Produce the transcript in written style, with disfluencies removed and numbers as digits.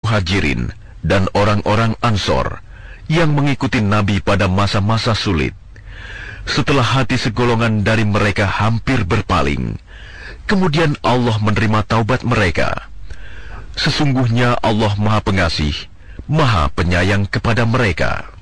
Muhajirin dan orang-orang Ansor yang mengikuti Nabi pada masa-masa sulit. Setelah hati segolongan dari mereka hampir berpaling, kemudian Allah menerima taubat mereka. Sesungguhnya Allah Maha Pengasih, Maha Penyayang kepada mereka.